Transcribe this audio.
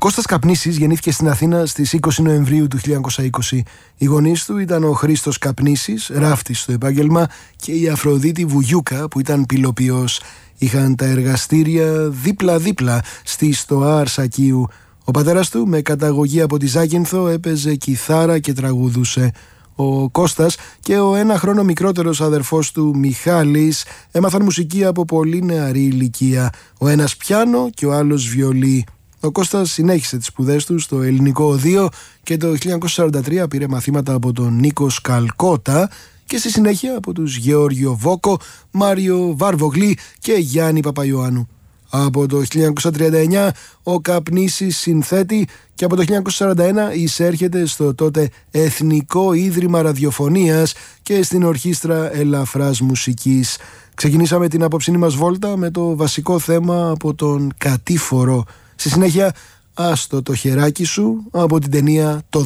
Κώστας Καπνίσης γεννήθηκε στην Αθήνα στις 20 Νοεμβρίου του 1920. Οι γονείς του ήταν ο Χρήστος Καπνίσης, ράφτης στο επάγγελμα, και η Αφροδίτη Βουγιούκα, που ήταν πυλοποιός. Είχαν τα εργαστήρια δίπλα-δίπλα στη Στοά Αρσακίου. Ο πατέρας του, με καταγωγή από τη Ζάκυνθο, έπαιζε κιθάρα και τραγουδούσε. Ο Κώστας και ο ένα χρόνο μικρότερος αδερφός του Μιχάλης έμαθαν μουσική από πολύ νεαρή ηλικία. Ο ένας πιάνο και ο άλλος βιολί. Ο Κώστας συνέχισε τις σπουδές του στο Ελληνικό Οδείο και το 1943 πήρε μαθήματα από τον Νίκο Σκαλκότα και στη συνέχεια από τους Γεώργιο Βόκο, Μάριο Βαρβογλή και Γιάννη Παπαϊωάννου. Από το 1939 ο Καπνίσης συνθέτει και από το 1941 εισέρχεται στο τότε Εθνικό Ίδρυμα Ραδιοφωνίας και στην Ορχήστρα Ελαφράς Μουσικής. Ξεκινήσαμε την απόψινή μας βόλτα με το βασικό θέμα από τον Κατήφορο. Στη συνέχεια, άστο το χεράκι σου από την ταινία «Το